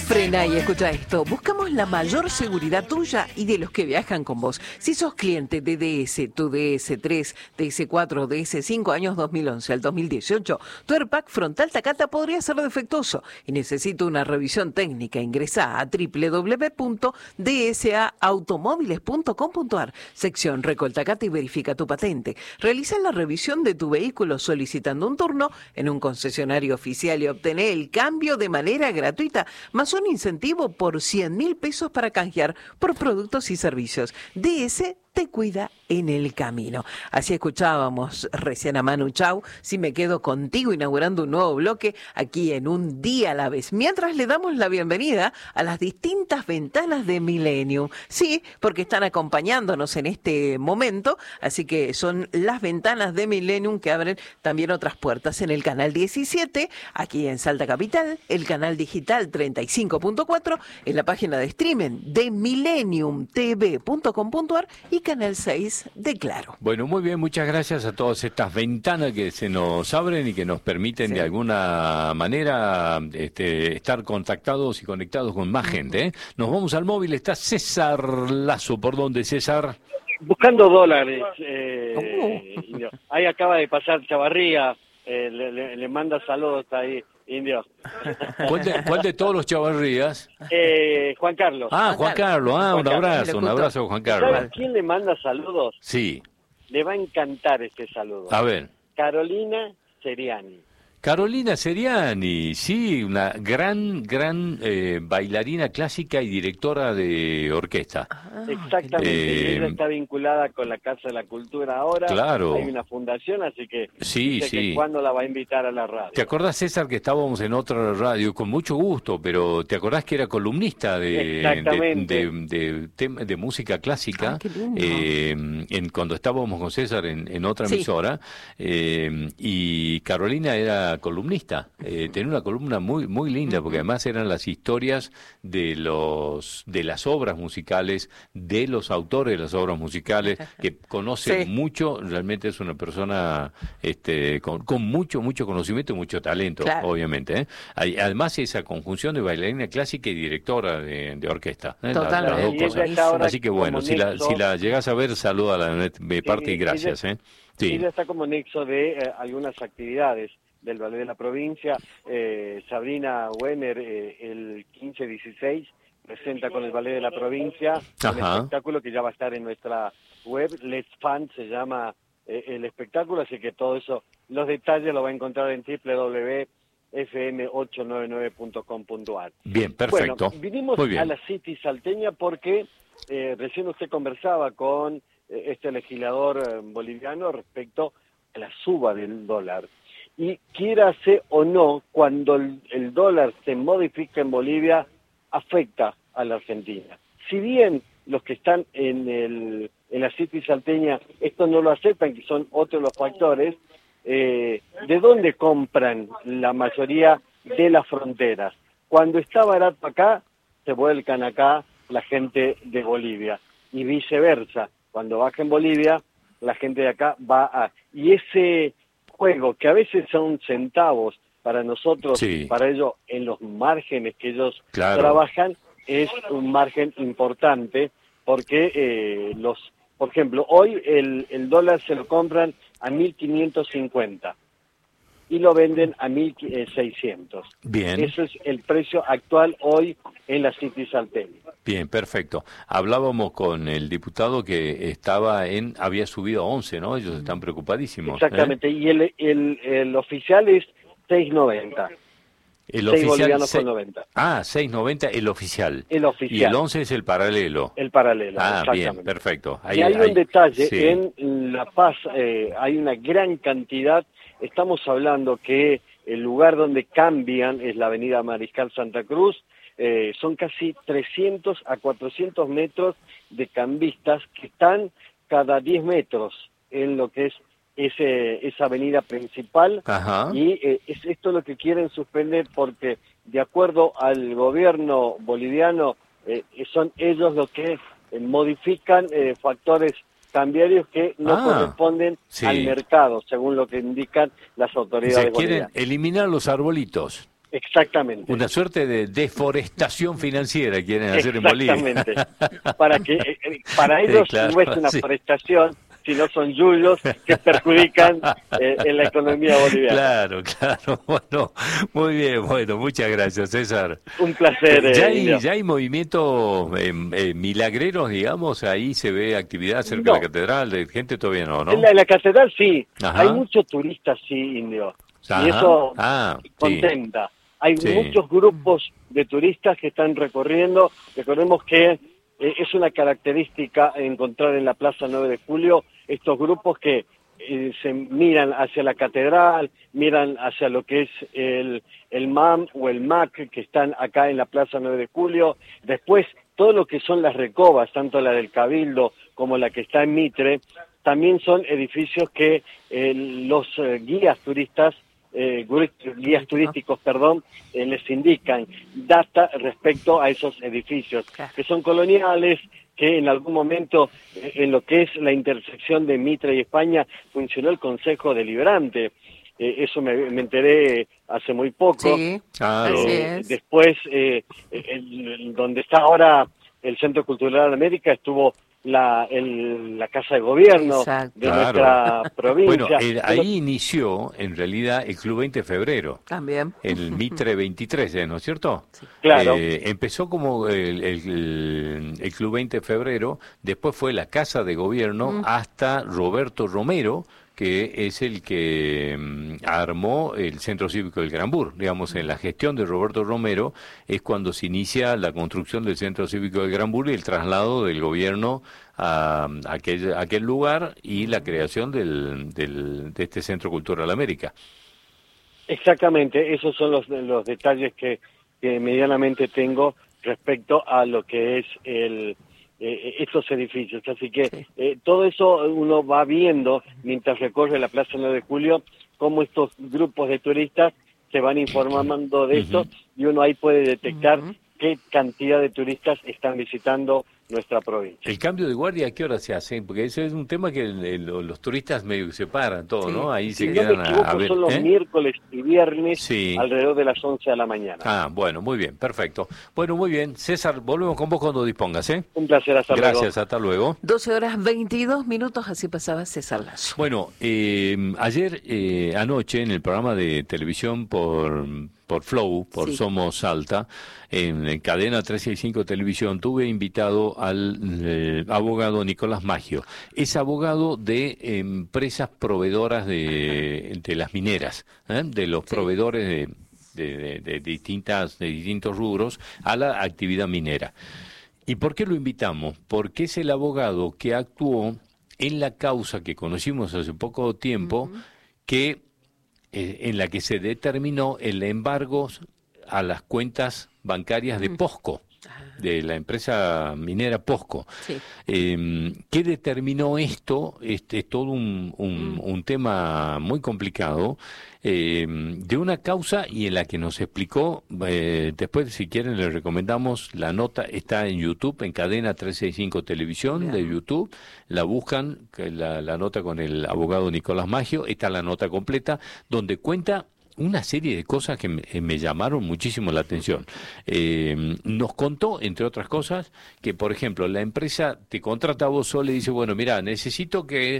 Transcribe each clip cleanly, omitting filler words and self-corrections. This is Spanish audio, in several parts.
Frena y escucha esto. Buscamos la mayor seguridad tuya y de los que viajan con vos. Si sos cliente de DS, tu DS3, DS4, DS5, años 2011 al 2018, tu airbag frontal Takata podría ser defectuoso y necesita una revisión técnica. Ingresá a www.dsaautomóviles.com.ar, sección Recol Takata y verifica tu patente. Realiza la revisión de tu vehículo solicitando un turno en un concesionario oficial y obtené el cambio de manera gratuita, más un incentivo por 100.000 pesos para canjear por productos y servicios. DS te cuida en el camino. Así escuchábamos recién a Manu Chao. Si me quedo contigo inaugurando un nuevo bloque aquí en Un Día a la Vez. Mientras le damos la bienvenida a las distintas ventanas de Millennium. Sí, porque están acompañándonos en este momento. Así que son las ventanas de Millennium que abren también otras puertas en el canal 17, aquí en Salta Capital, el canal digital 35.4, en la página de streaming de millenniumtv.com.ar y Canal 6 de Claro. Bueno, muy bien, muchas gracias a todas estas ventanas que se nos abren y que nos permiten de alguna manera estar contactados y conectados con más gente, ¿eh? Nos vamos al móvil, está César Lazo. ¿Por dónde, César? Buscando dólares. Ahí acaba de pasar Chavarría, le manda saludos ahí, Indio. ¿Cuál de todos los Chavarrías? Juan Carlos. Juan Carlos. Un abrazo, Juan Carlos. ¿Sabes quién le manda saludos? Sí. Le va a encantar este saludo. A ver. Carolina Seriani. Carolina Seriani, sí, una gran bailarina clásica y directora de orquesta. Exactamente, ella está vinculada con la Casa de la Cultura ahora. Claro. Hay una fundación, así que sí. que cuándo la va a invitar a la radio. ¿Te acordás, César, que estábamos en otra radio con mucho gusto, pero te acordás que era columnista de música clásica? Cuando estábamos con César en otra emisora, y Carolina era columnista, tenía una columna muy linda, porque además eran las historias de las obras musicales, de los autores de las obras musicales, que conoce mucho. Realmente es una persona con mucho conocimiento y mucho talento, obviamente, ¿eh? Además esa conjunción de bailarina clásica y directora de orquesta, ¿eh? Las dos cosas. Así que bueno, si la llegás a ver, salúdala de parte y gracias. Ella está como nexo de algunas actividades del Ballet de la Provincia. Sabrina Wenner, el 15-16, presenta con el Ballet de la Provincia un espectáculo que ya va a estar en nuestra web. Let's Fun se llama el espectáculo, así que todo eso, los detalles lo va a encontrar en www.fm899.com.ar. Bien, perfecto. Bueno, vinimos a la City salteña porque recién usted conversaba con este legislador boliviano respecto a la suba del dólar. Y quírase o no, cuando el dólar se modifica en Bolivia, afecta a la Argentina. Si bien los que están en la City salteña esto no lo aceptan, que son otros los factores, ¿de dónde compran la mayoría de las fronteras? Cuando está barato acá, se vuelcan acá la gente de Bolivia, y viceversa. Cuando baja en Bolivia, la gente de acá va a... Y ese juego, que a veces son centavos para nosotros, para ellos, en los márgenes que ellos trabajan, es un margen importante, porque por ejemplo, hoy el dólar se lo compran a 1.550 y lo venden a 1.600. Bien. Ese es el precio actual hoy en la City salteña. Bien, perfecto. Hablábamos con el diputado que había subido a 11, ¿no? Ellos están preocupadísimos. Exactamente, y el oficial es 6.90. El 6 oficial, bolivianos con 90. 6.90 el oficial. El oficial. Y el 11 es el paralelo. El paralelo, exactamente. Bien, perfecto. Y hay un detalle, en La Paz hay una gran cantidad, estamos hablando que el lugar donde cambian es la avenida Mariscal Santa Cruz, son casi 300 a 400 metros de cambistas que están cada 10 metros en lo que es esa avenida principal. Y esto es lo que quieren suspender, porque de acuerdo al gobierno boliviano son ellos los que modifican factores cambiarios que no corresponden al mercado, según lo que indican las autoridades bolivianas. Quieren eliminar los arbolitos. Exactamente. Una suerte de deforestación financiera quieren hacer en Bolivia. Exactamente. Para ellos claro, no es una forestación, sino son yuyos que perjudican en la economía boliviana. Claro. Bueno, muy bien, bueno, muchas gracias, César. Un placer. Ya hay movimientos milagreros, digamos, ahí se ve actividad cerca de la catedral, de gente todavía no, ¿no? En la catedral sí, Ajá. hay muchos turistas, sí, Indio, Ajá. y eso Sí. contenta. Hay muchos grupos de turistas que están recorriendo. Recordemos que es una característica encontrar en la Plaza 9 de Julio estos grupos que se miran hacia la catedral, miran hacia lo que es el MAM o el MAC, que están acá en la Plaza 9 de Julio. Después, todo lo que son las recobas, tanto la del Cabildo como la que está en Mitre, también son edificios que los guías turísticos, les indican data respecto a esos edificios, que son coloniales, que en algún momento, en lo que es la intersección de Mitre y España, funcionó el Consejo Deliberante. Eso me enteré hace muy poco. Sí, claro. Después, donde está ahora el Centro Cultural de América, estuvo la Casa de Gobierno de nuestra provincia. Bueno, ahí inició, en realidad, el Club 20 de Febrero. También. El Mitre 23, ¿no es cierto? Sí. Claro. Empezó como el Club 20 de Febrero, después fue la Casa de Gobierno hasta Roberto Romero, que es el que armó el Centro Cívico del Granbur. Digamos, en la gestión de Roberto Romero es cuando se inicia la construcción del Centro Cívico del Granbur y el traslado del gobierno a aquel lugar y la creación de este Centro Cultural América. Exactamente, esos son los detalles que medianamente tengo respecto a lo que es estos edificios. Así que todo eso uno va viendo mientras recorre la Plaza 9 de Julio, cómo estos grupos de turistas se van informando de esto, y uno ahí puede detectar qué cantidad de turistas están visitando nuestra provincia. ¿El cambio de guardia a qué hora se hace? Porque ese es un tema que los turistas medio que se paran todo, ¿no? Ahí se quedan a ver. Son los miércoles y viernes alrededor de las 11 de la mañana. Ah, bueno, muy bien, perfecto. Bueno, muy bien. César, volvemos con vos cuando dispongas, ¿eh? Un placer, hasta luego. Gracias, hasta luego. 12:22, así pasaba César Lazo. Bueno, ayer, anoche, en el programa de televisión por Flow, por Somos Salta, en Cadena 365 Televisión, tuve invitado al abogado Nicolás Maggio. Es abogado de empresas proveedoras de las mineras, de los proveedores de distintos rubros a la actividad minera. ¿Y por qué lo invitamos? Porque es el abogado que actuó en la causa que conocimos hace poco tiempo, que en la que se determinó el embargo a las cuentas bancarias de POSCO, de la empresa minera POSCO. Sí. ¿Qué determinó esto? Es todo un tema muy complicado, de una causa y en la que nos explicó, después si quieren les recomendamos la nota, está en YouTube, en Cadena 365 Televisión de YouTube, la buscan, la nota con el abogado Nicolás Maggio, está la nota completa, donde cuenta una serie de cosas que me llamaron muchísimo la atención. Nos contó, entre otras cosas, que, por ejemplo, la empresa te contrata a vos solo y dice, bueno, mira, necesito que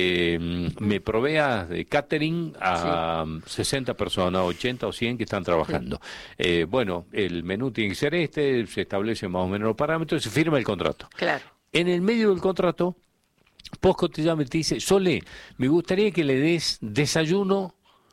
me proveas de catering a 60 personas, 80 o 100 que están trabajando. Bueno, el menú tiene que ser se establece más o menos los parámetros y se firma el contrato. Claro. En el medio del contrato, POSCO te llama y te dice, Sole, me gustaría que le des desayuno,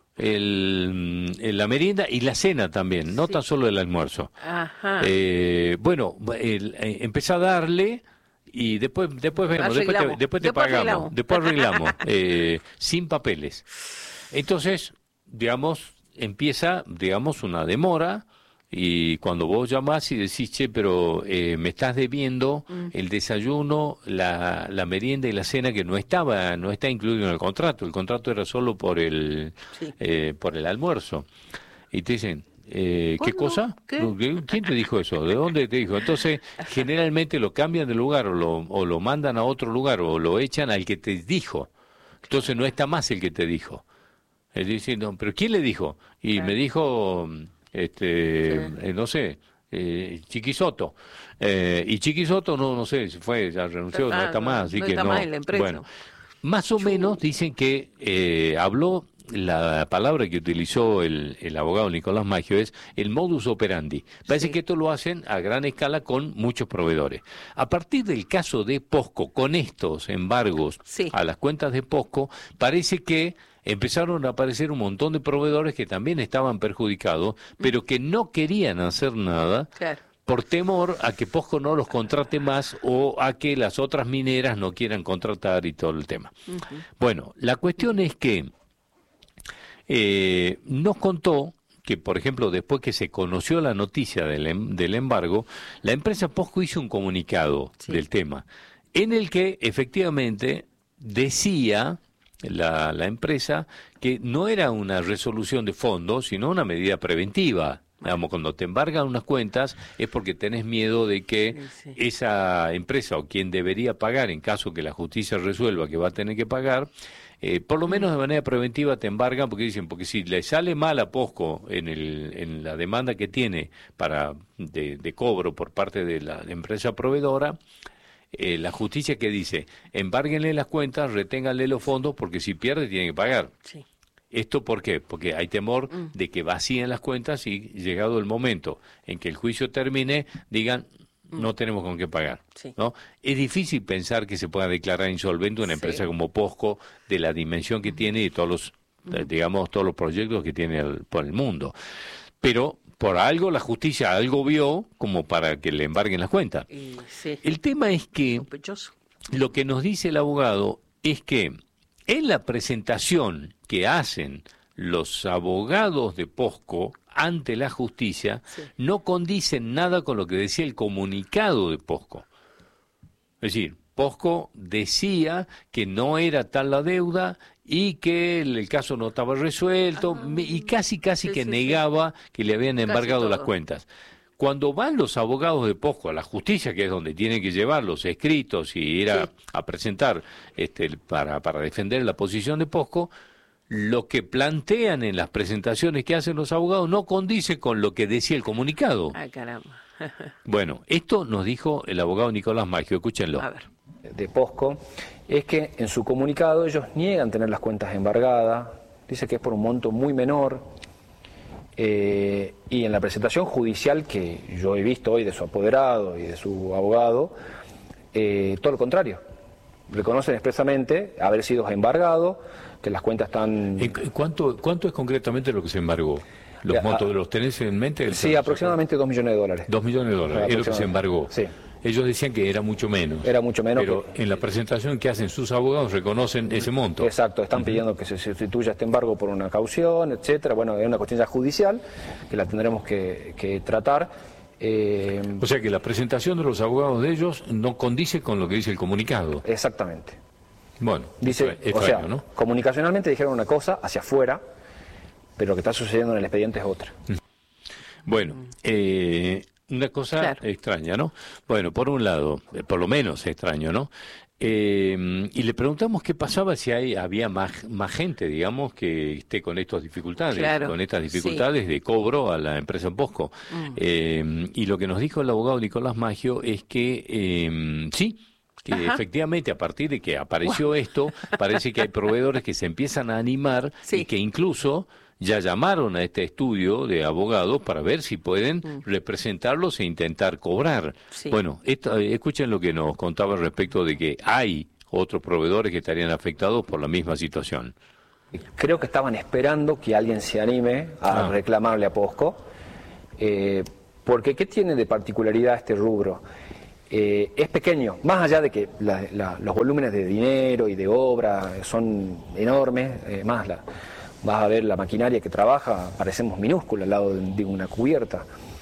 la merienda y la cena también, no tan solo el almuerzo. Ajá. Bueno, empecé a darle y después vemos, después te pagamos, después arreglamos, sin papeles. Entonces, empieza, una demora. Y cuando vos llamás y decís, che, pero me estás debiendo el desayuno, la merienda y la cena que no está incluido en el contrato era solo por el almuerzo. Y te dicen, ¿qué cosa? ¿Quién te dijo eso? ¿De dónde te dijo? Entonces, generalmente lo cambian de lugar o lo mandan a otro lugar o lo echan al que te dijo. Entonces no está más el que te dijo. Él dice, no, pero ¿quién le dijo? Y me dijo no sé, Chiquisoto. Y Chiquisoto no sé, se fue, ya renunció, no está más, así no que está no. más en la empresa. Bueno, más o menos dicen que habló, la palabra que utilizó el abogado Nicolás Maggio es el modus operandi. Parece que esto lo hacen a gran escala con muchos proveedores. A partir del caso de POSCO, con estos embargos a las cuentas de POSCO, parece que empezaron a aparecer un montón de proveedores que también estaban perjudicados, pero que no querían hacer nada. Claro. Por temor a que POSCO no los contrate más o a que las otras mineras no quieran contratar y todo el tema. Bueno, la cuestión es que nos contó que, por ejemplo, después que se conoció la noticia del embargo, la empresa POSCO hizo un comunicado del tema, en el que efectivamente decía la empresa que no era una resolución de fondo, sino una medida preventiva. Digamos, cuando te embargan unas cuentas es porque tenés miedo de que esa empresa o quien debería pagar, en caso que la justicia resuelva que va a tener que pagar, por lo menos de manera preventiva te embargan, porque dicen, porque si le sale mal a POSCO en la demanda que tiene de cobro por parte de la empresa proveedora, la justicia que dice, embárguenle las cuentas, reténganle los fondos, porque si pierde tiene que pagar. Sí. ¿Esto por qué? Porque hay temor de que vacíen las cuentas y llegado el momento en que el juicio termine, digan, no tenemos con qué pagar. ¿No? Es difícil pensar que se pueda declarar insolvente una empresa como POSCO, de la dimensión que tiene y todos los, digamos, todos los proyectos que tiene por el mundo. Pero por algo la justicia algo vio como para que le embarguen las cuentas. El tema es que lo que nos dice el abogado es que en la presentación que hacen los abogados de POSCO ante la justicia, no condicen nada con lo que decía el comunicado de POSCO. Es decir, POSCO decía que no era tal la deuda y que el caso no estaba resuelto y casi que negaba que le habían embargado las cuentas. Cuando van los abogados de POSCO a la justicia, que es donde tienen que llevar los escritos y ir a presentar para defender la posición de POSCO, lo que plantean en las presentaciones que hacen los abogados no condice con lo que decía el comunicado. Ah, caramba. Bueno, esto nos dijo el abogado Nicolás Maggio, escúchenlo. A ver. De POSCO, es que en su comunicado ellos niegan tener las cuentas embargadas, dice que es por un monto muy menor. Y en la presentación judicial que yo he visto hoy de su apoderado y de su abogado, todo lo contrario. Reconocen expresamente haber sido embargado, que las cuentas están... ¿Cuánto es concretamente lo que se embargó? ¿Los montos los tenés en mente? Sí, aproximadamente $2 millones. $2 millones es lo que se embargó. Sí. Ellos decían que era mucho menos. Era mucho menos. Pero en la presentación que hacen sus abogados reconocen ese monto. Exacto, están pidiendo que se sustituya este embargo por una caución, etcétera. Bueno, es una cuestión ya judicial que la tendremos que tratar. O sea que la presentación de los abogados de ellos no condice con lo que dice el comunicado. Exactamente. Bueno, dice, extraño, ¿no? Comunicacionalmente dijeron una cosa hacia afuera, pero lo que está sucediendo en el expediente es otra. Bueno, una cosa extraña, ¿no? Bueno, por un lado, por lo menos extraño, ¿no? Y le preguntamos qué pasaba si había más gente, digamos, que esté con estas dificultades, con estas dificultades de cobro a la empresa POSCO. Y lo que nos dijo el abogado Nicolás Maggio es que sí, que efectivamente a partir de que apareció esto, parece que hay proveedores que se empiezan a animar y que incluso ya llamaron a este estudio de abogados para ver si pueden representarlos e intentar cobrar. Bueno, escuchen lo que nos contaba respecto de que hay otros proveedores que estarían afectados por la misma situación. Creo que estaban esperando que alguien se anime a reclamarle a POSCO, porque ¿qué tiene de particularidad este rubro? Es pequeño, más allá de que los volúmenes de dinero y de obra son enormes, vas a ver la maquinaria que trabaja, parecemos minúscula al lado de una cubierta.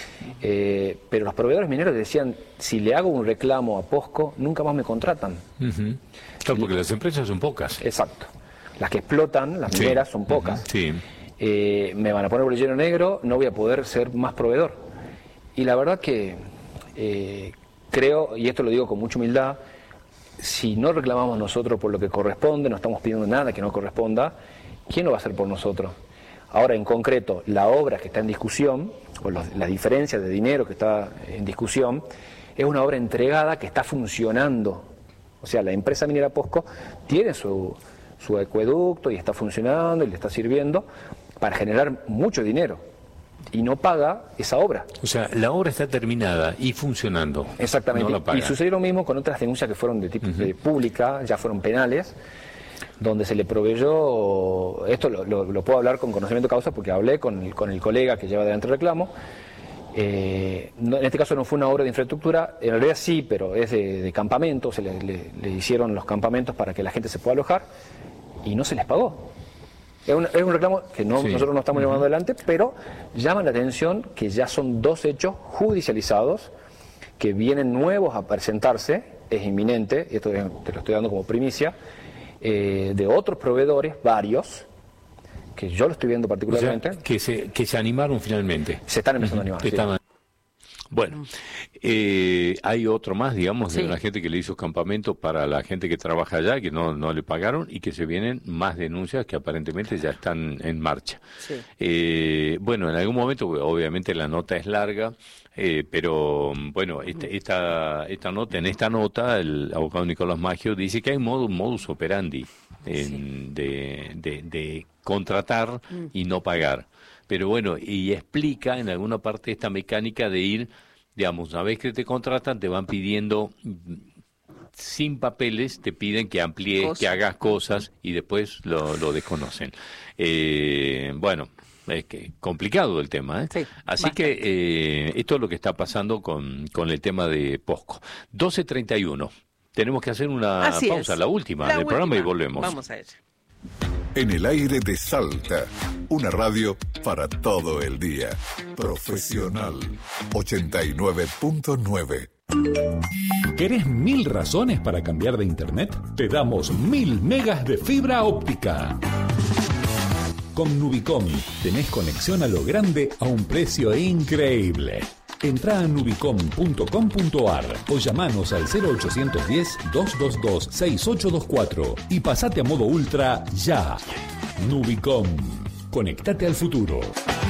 Pero los proveedores mineros decían, si le hago un reclamo a POSCO, nunca más me contratan. Claro, porque las empresas son pocas. Exacto. Las que explotan, las mineras, son pocas. Me van a poner bolillero negro, no voy a poder ser más proveedor. Y la verdad que creo, y esto lo digo con mucha humildad, si no reclamamos nosotros por lo que corresponde, no estamos pidiendo nada que no corresponda, ¿quién lo va a hacer por nosotros? Ahora, en concreto, la obra que está en discusión, o la diferencia de dinero que está en discusión, es una obra entregada que está funcionando. O sea, la empresa minera POSCO tiene su acueducto y está funcionando y le está sirviendo para generar mucho dinero. Y no paga esa obra. O sea, la obra está terminada y funcionando. Exactamente. No la paga. Y sucedió lo mismo con otras denuncias que fueron de tipo pública, ya fueron penales, donde se le proveyó, esto lo puedo hablar con conocimiento de causa porque hablé con el colega que lleva adelante el reclamo. En este caso no fue una obra de infraestructura, en realidad sí, pero es de campamentos, le hicieron los campamentos para que la gente se pueda alojar y no se les pagó. Es un reclamo que nosotros no estamos llevando adelante, pero llama la atención que ya son 2 hechos judicializados que vienen nuevos a presentarse, es inminente, y esto te lo estoy dando como primicia, de otros proveedores, varios, que yo lo estoy viendo particularmente. O sea, que se animaron finalmente. Se están empezando a animar. Sí. Bueno, hay otro más, digamos, de una gente que le hizo campamento para la gente que trabaja allá, que no le pagaron, y que se vienen más denuncias que aparentemente ya están en marcha. Sí. Bueno, en algún momento, obviamente la nota es larga, pero bueno, esta nota, el abogado Nicolás Maggio dice que hay modus operandi de contratar y no pagar. Pero bueno, y explica en alguna parte esta mecánica de ir, digamos, una vez que te contratan, te van pidiendo, sin papeles, te piden que amplíes, que hagas cosas y después lo desconocen. Bueno, es que complicado el tema, ¿eh? Sí, así bastante. Que esto es lo que está pasando con el tema de POSCO. 12:31. Tenemos que hacer una pausa, la última del programa y volvemos. Vamos a ella. En el aire de Salta, una radio para todo el día. Profesional 89.9. ¿Querés 1000 razones para cambiar de internet? Te damos 1000 megas de fibra óptica. Con Nubicom tenés conexión a lo grande a un precio increíble. Entrá a nubicom.com.ar o llamanos al 0810-222-6824 y pasate a modo ultra ya. Nubicom. Conectate al futuro.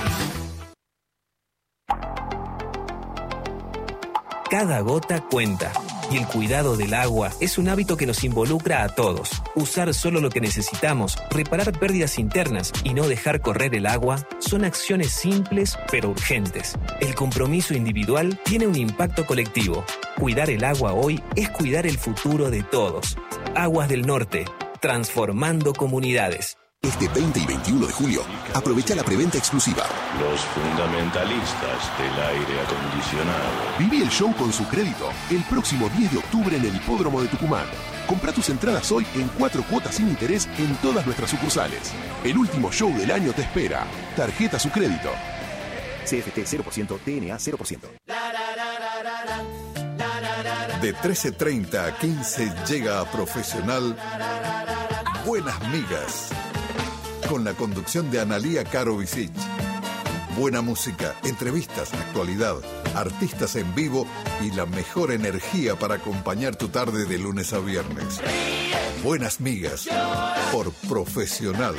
Cada gota cuenta. Y el cuidado del agua es un hábito que nos involucra a todos. Usar solo lo que necesitamos, reparar pérdidas internas y no dejar correr el agua son acciones simples pero urgentes. El compromiso individual tiene un impacto colectivo. Cuidar el agua hoy es cuidar el futuro de todos. Aguas del Norte, transformando comunidades. Este 20 y 21 de julio, aprovecha la preventa exclusiva. Los fundamentalistas del aire acondicionado. Viví el show con su crédito el próximo 10 de octubre en el Hipódromo de Tucumán. Compra tus entradas hoy en 4 cuotas sin interés en todas nuestras sucursales. El último show del año te espera. Tarjeta su crédito. CFT 0%, TNA 0%. De 13:30 a 15 llega a Profesional Buenas Migas, con la conducción de Analía Caro Visich. Buena música, entrevistas, actualidad, artistas en vivo y la mejor energía para acompañar tu tarde de lunes a viernes. Buenas Migas, por Profesional.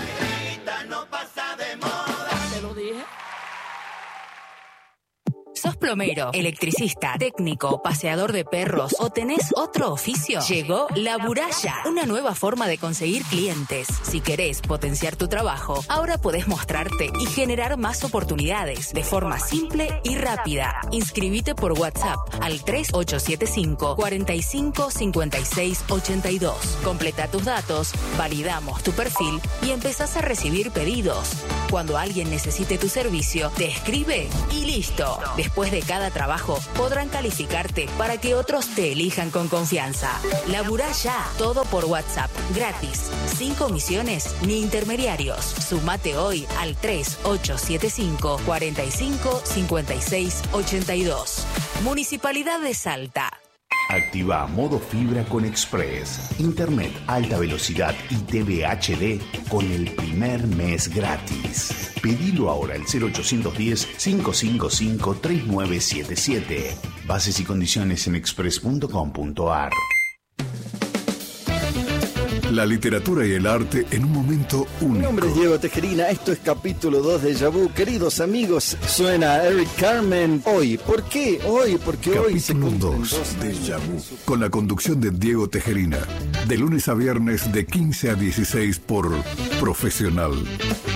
¿Sos plomero, electricista, técnico, paseador de perros o tenés otro oficio? Llegó La Buralla, una nueva forma de conseguir clientes. Si querés potenciar tu trabajo, ahora podés mostrarte y generar más oportunidades de forma simple y rápida. Inscribite por WhatsApp al 3875 45 56 82. Completa tus datos, validamos tu perfil y empezás a recibir pedidos. Cuando alguien necesite tu servicio, te escribe y listo. Después de cada trabajo, podrán calificarte para que otros te elijan con confianza. Laburá ya, todo por WhatsApp, gratis, sin comisiones ni intermediarios. Sumate hoy al 3875 45 56 82. Municipalidad de Salta. Activa modo fibra con Express. Internet alta velocidad y TV HD con el primer mes gratis. Pedilo ahora al 0810-555-3977. Bases y condiciones en express.com.ar. La literatura y el arte en un momento único. Mi nombre es Diego Tejerina, esto es capítulo 2 de Déjà Vu. Queridos amigos, suena Eric Carmen. Hoy, ¿por qué? Hoy, porque capítulo hoy se cumplen 2 de Déjà Vu. Con la conducción de Diego Tejerina. De lunes a viernes de 15 a 16 por Profesional.